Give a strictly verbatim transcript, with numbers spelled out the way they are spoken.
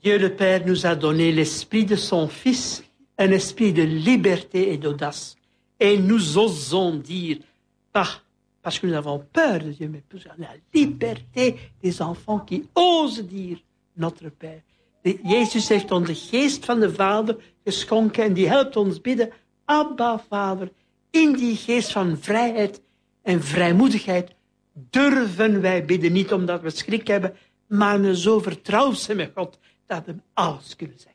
Dieu le Père nous a donné l'esprit de son Fils, un esprit de liberté et d'audace. Et nous osons dire, pas parce que nous avons peur de Dieu, mais pour la liberté des enfants qui osent dire notre Père. De, Jezus heeft ons de geest van de Vader geschonken en die helpt ons bidden, Abba Vader, in die geest van vrijheid en vrijmoedigheid durven wij bidden. Niet omdat we schrik hebben, maar we zo vertrouwd zijn met God dat we hem alles kunnen zeggen.